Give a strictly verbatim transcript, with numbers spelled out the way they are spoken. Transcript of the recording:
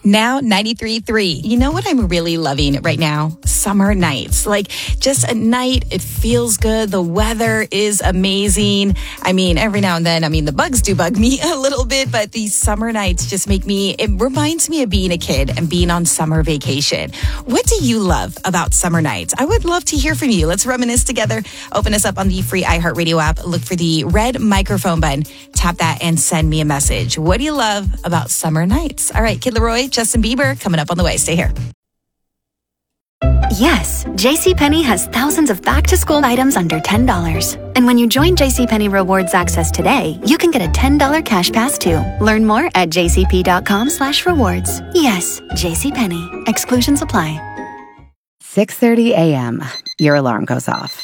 Now ninety-three point three. You know what I'm really loving right now? Summer nights. Like just a night, it feels good. The weather is amazing. I mean, every now and then, I mean, the bugs do bug me a little bit, but these summer nights just make me, it reminds me of being a kid and being on summer vacation. What do you love about summer nights? I would love to hear from you. Let's reminisce together. Open us up on the free iHeartRadio app. Look for the red microphone button. Tap that and send me a message. What do you love about summer nights? All right, Kid Laroi, Justin Bieber coming up on the way. Stay here. Yes, JCPenney has thousands of back-to-school items under ten dollars. And when you join JCPenney Rewards Access today, you can get a ten dollars cash pass too. Learn more at jcp.com slash rewards. Yes, JCPenney. Exclusions apply. six thirty a.m. Your alarm goes off.